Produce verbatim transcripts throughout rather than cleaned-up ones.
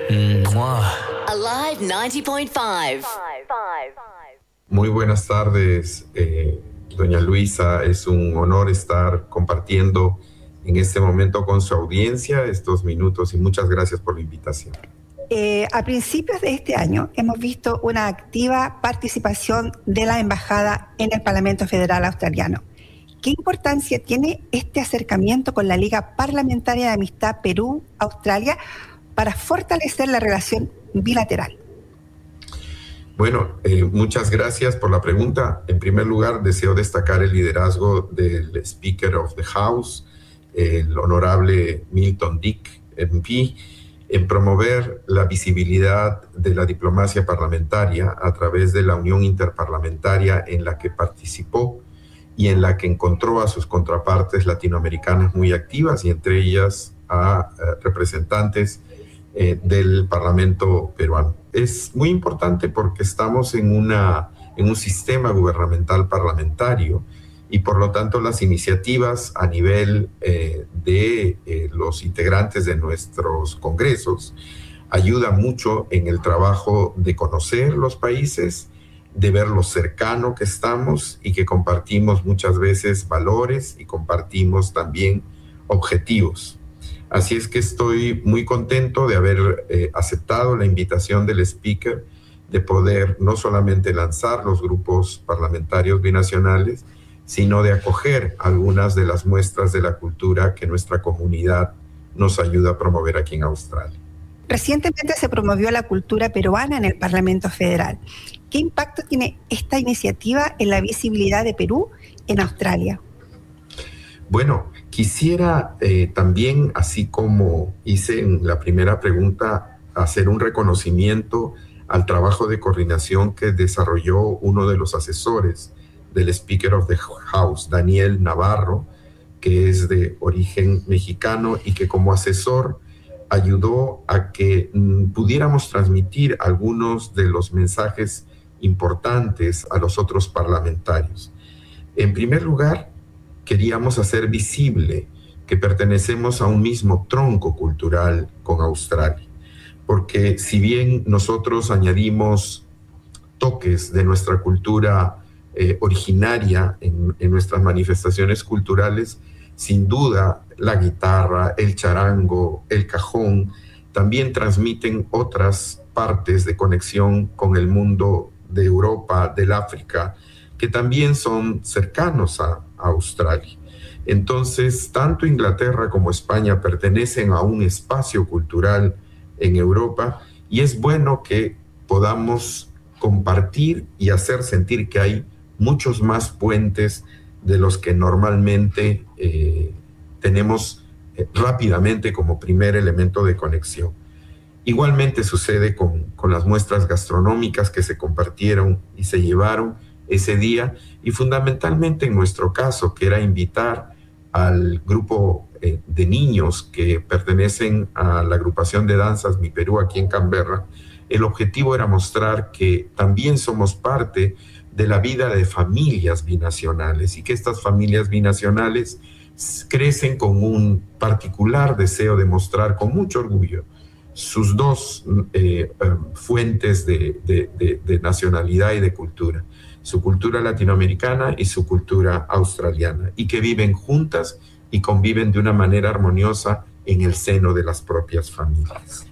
Mua. Alive ninety point five. Muy buenas tardes, eh, doña Luisa. Es un honor estar compartiendo en este momento con su audiencia estos minutos y muchas gracias por la invitación. Eh, a principios de este año hemos visto una activa participación de la Embajada en el Parlamento Federal Australiano. ¿Qué importancia tiene este acercamiento con la Liga Parlamentaria de Amistad Perú-Australia para fortalecer la relación bilateral? Bueno, eh, muchas gracias por la pregunta. En primer lugar, deseo destacar el liderazgo del Speaker of the House, el honorable Milton Dick, M P, en promover la visibilidad de la diplomacia parlamentaria a través de la Unión Interparlamentaria en la que participó y en la que encontró a sus contrapartes latinoamericanas muy activas y entre ellas a eh, representantes eh, del Parlamento peruano. Es muy importante porque estamos en, una, en un sistema gubernamental parlamentario y por lo tanto las iniciativas a nivel eh, de eh, los integrantes de nuestros congresos ayudan mucho en el trabajo de conocer los países, de ver lo cercano que estamos y que compartimos muchas veces valores y compartimos también objetivos. Así es que estoy muy contento de haber eh, aceptado la invitación del speaker de poder no solamente lanzar los grupos parlamentarios binacionales, sino de acoger algunas de las muestras de la cultura que nuestra comunidad nos ayuda a promover aquí en Australia. Recientemente se promovió la cultura peruana en el Parlamento Federal. ¿Qué impacto tiene esta iniciativa en la visibilidad de Perú en Australia? Bueno, quisiera eh, también, así como hice en la primera pregunta, hacer un reconocimiento al trabajo de coordinación que desarrolló uno de los asesores del Speaker of the House, Daniel Navarro, que es de origen mexicano y que como asesor ayudó a que mm, pudiéramos transmitir algunos de los mensajes importantes a los otros parlamentarios. En primer lugar, queríamos hacer visible que pertenecemos a un mismo tronco cultural con Australia, porque si bien nosotros añadimos toques de nuestra cultura Eh, originaria en, en nuestras manifestaciones culturales, sin duda la guitarra, el charango, el cajón, también transmiten otras partes de conexión con el mundo de Europa, del África, que también son cercanos a, a Australia. Entonces, tanto Inglaterra como España pertenecen a un espacio cultural en Europa y es bueno que podamos compartir y hacer sentir que hay muchos más puentes de los que normalmente eh, tenemos eh, rápidamente como primer elemento de conexión. Igualmente sucede con, con las muestras gastronómicas que se compartieron y se llevaron ese día y fundamentalmente en nuestro caso, que era invitar al grupo eh, de niños que pertenecen a la agrupación de danzas Mi Perú aquí en Canberra. El objetivo era mostrar que también somos parte de la vida de familias binacionales y que estas familias binacionales crecen con un particular deseo de mostrar con mucho orgullo sus dos eh, fuentes de, de, de, de nacionalidad y de cultura, su cultura latinoamericana y su cultura australiana, y que viven juntas y conviven de una manera armoniosa en el seno de las propias familias.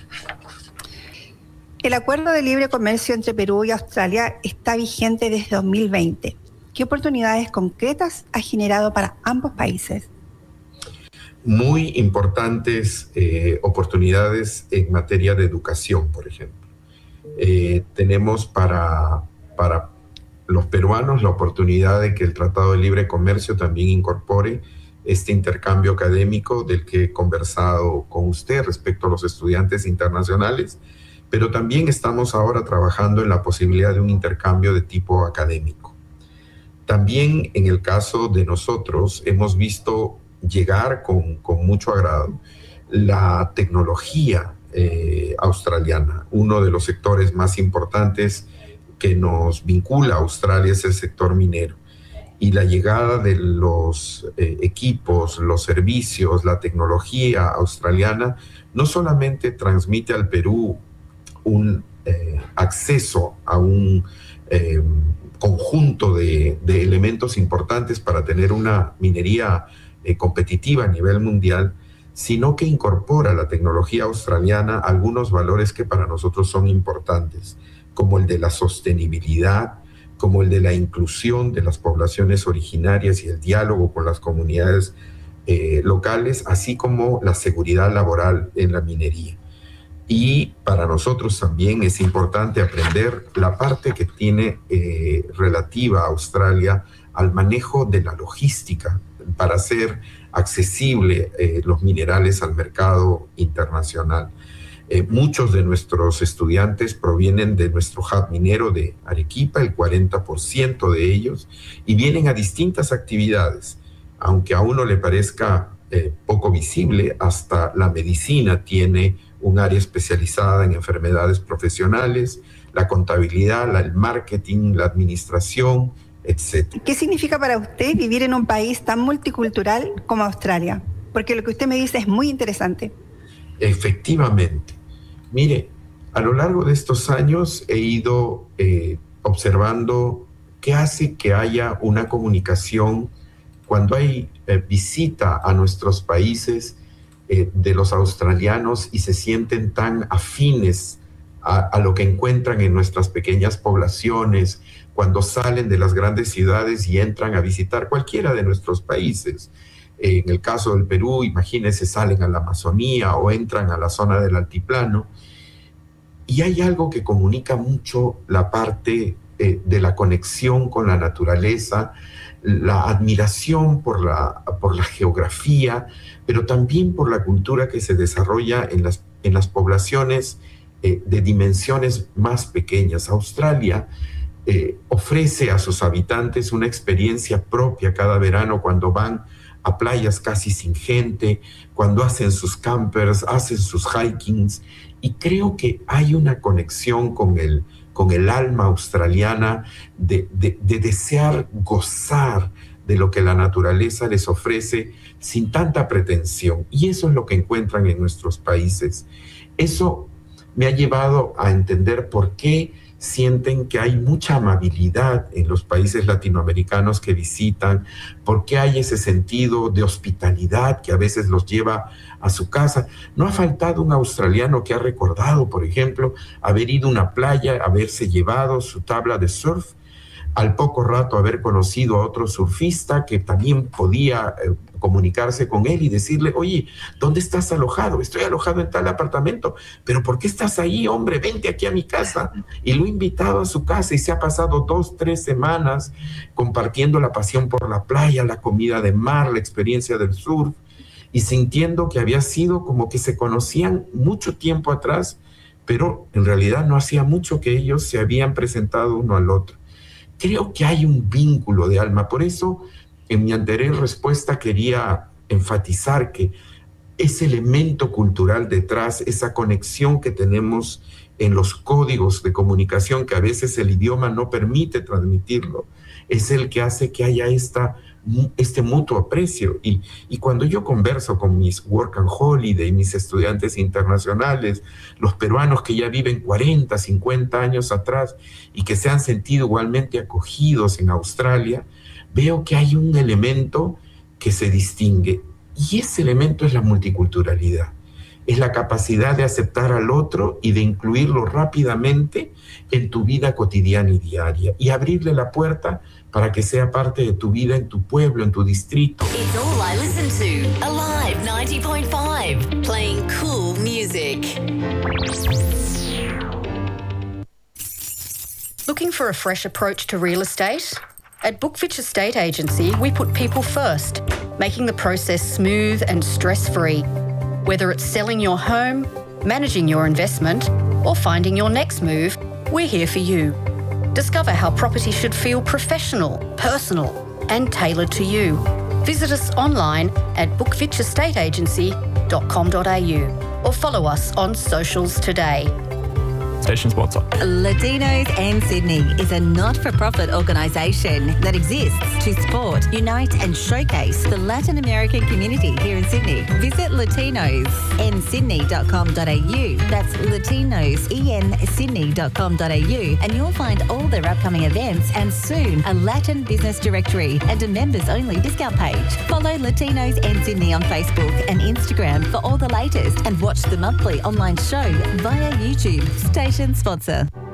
El Acuerdo de Libre Comercio entre Perú y Australia está vigente desde dos mil veinte. ¿Qué oportunidades concretas ha generado para ambos países? Muy importantes eh, oportunidades en materia de educación, por ejemplo. Eh, tenemos para, para los peruanos la oportunidad de que el Tratado de Libre Comercio también incorpore este intercambio académico del que he conversado con usted respecto a los estudiantes internacionales, pero también estamos ahora trabajando en la posibilidad de un intercambio de tipo académico. También en el caso de nosotros hemos visto llegar con, con mucho agrado la tecnología eh, australiana. Uno de los sectores más importantes que nos vincula a Australia es el sector minero. y la llegada de los eh, equipos, los servicios, la tecnología australiana no solamente transmite al Perú un eh, acceso a un eh, conjunto de, de elementos importantes para tener una minería eh, competitiva a nivel mundial, sino que incorpora la tecnología australiana algunos valores que para nosotros son importantes, como el de la sostenibilidad, como el de la inclusión de las poblaciones originarias y el diálogo con las comunidades eh, locales, así como la seguridad laboral en la minería. Y para nosotros también es importante aprender la parte que tiene eh, relativa a Australia al manejo de la logística para hacer accesible eh, los minerales al mercado internacional. Eh, muchos de nuestros estudiantes provienen de nuestro hub minero de Arequipa, el cuarenta por ciento de ellos, y vienen a distintas actividades. Aunque a uno le parezca eh, poco visible, hasta la medicina tiene un área especializada en enfermedades profesionales, la contabilidad, la, el marketing, la administración, etcétera. ¿Qué significa para usted vivir en un país tan multicultural como Australia? Porque lo que usted me dice es muy interesante. Efectivamente. Mire, a lo largo de estos años he ido eh, observando qué hace que haya una comunicación cuando hay eh, visita a nuestros países eh, de los australianos y se sienten tan afines a, a lo que encuentran en nuestras pequeñas poblaciones, cuando salen de las grandes ciudades y entran a visitar cualquiera de nuestros países. En el caso del Perú, imagínense, salen a la Amazonía o entran a la zona del altiplano. Y hay algo que comunica mucho la parte eh, de la conexión con la naturaleza, la admiración por la, por la geografía, pero también por la cultura que se desarrolla en las, en las poblaciones eh, de dimensiones más pequeñas. Australia eh, ofrece a sus habitantes una experiencia propia cada verano cuando van a playas casi sin gente, cuando hacen sus campers, hacen sus hikings, y creo que hay una conexión con el, con el alma australiana de, de, de desear gozar de lo que la naturaleza les ofrece sin tanta pretensión, y eso es lo que encuentran en nuestros países. Eso me ha llevado a entender por qué sienten que hay mucha amabilidad en los países latinoamericanos que visitan, porque hay ese sentido de hospitalidad que a veces los lleva a su casa. No ha faltado un australiano que ha recordado, por ejemplo, haber ido a una playa, haberse llevado su tabla de surf, al poco rato haber conocido a otro surfista que también podía eh, comunicarse con él y decirle, oye, ¿dónde estás alojado? Estoy alojado en tal apartamento, pero ¿por qué estás ahí, hombre? Vente aquí a mi casa. Y lo he invitado a su casa y se ha pasado dos, tres semanas compartiendo la pasión por la playa, la comida de mar, la experiencia del surf, y sintiendo que había sido como que se conocían mucho tiempo atrás, pero en realidad no hacía mucho que ellos se habían presentado uno al otro. Creo que hay un vínculo de alma. Por eso, en mi anterior respuesta quería enfatizar que ese elemento cultural detrás, esa conexión que tenemos en los códigos de comunicación, que a veces el idioma no permite transmitirlo, es el que hace que haya esta, este mutuo aprecio. Y, y cuando yo converso con mis Work and Holiday, mis estudiantes internacionales, los peruanos que ya viven cuarenta, cincuenta años atrás y que se han sentido igualmente acogidos en Australia, veo que hay un elemento que se distingue, y ese elemento es la multiculturalidad. Es la capacidad de aceptar al otro y de incluirlo rápidamente en tu vida cotidiana y diaria, y abrirle la puerta para que sea parte de tu vida en tu pueblo, en tu distrito. It's all I listen to. Alive ninety point five, playing cool music. Looking for a fresh approach to real estate? At Bookfitch Estate Agency, we put people first, making the process smooth and stress-free. Whether it's selling your home, managing your investment, or finding your next move, we're here for you. Discover how property should feel professional, personal, and tailored to you. Visit us online at bookfitch estate agency dot com dot a u or follow us on socials today. Station sponsor. Latinos and Sydney is a not-for-profit organisation that exists to support, unite and showcase the Latin American community here in Sydney. Visit latinos en sydney dot com dot a u. That's latinos en sydney dot com dot a u, and you'll find all their upcoming events and soon a Latin business directory and a members-only discount page. Follow Latinos en Sydney on Facebook and Instagram for all the latest, and watch the monthly online show via YouTube. Station sponsor.